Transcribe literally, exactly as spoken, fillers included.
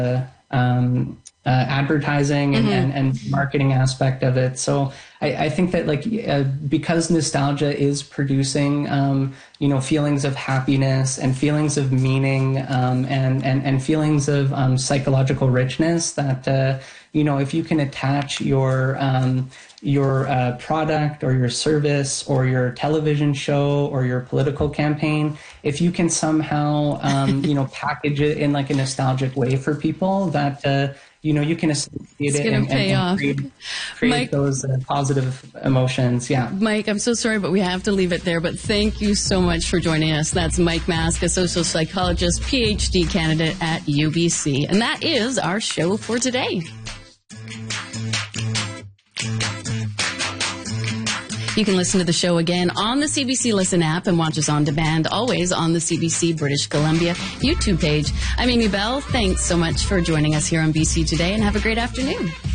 um, uh, advertising and, mm-hmm. and, and marketing aspect of it. So I, I think that like uh, because nostalgia is producing um, you know feelings of happiness and feelings of meaning um, and, and and feelings of um, psychological richness, that uh, you know if you can attach your um, your uh, product or your service or your television show or your political campaign, if you can somehow um, you know package it in like a nostalgic way for people, that uh, you know you can associate it's it gonna and, pay and, off. and create, create Mike, those uh, positive emotions. Yeah, Mike, I'm so sorry, but we have to leave it there. But thank you so much for joining us. That's Mike Mask, a social psychologist, P H D candidate at U B C, and that is our show for today. You can listen to the show again on the C B C Listen app and watch us on demand, always on the C B C British Columbia YouTube page. I'm Amy Bell. Thanks so much for joining us here on B C Today, and have a great afternoon.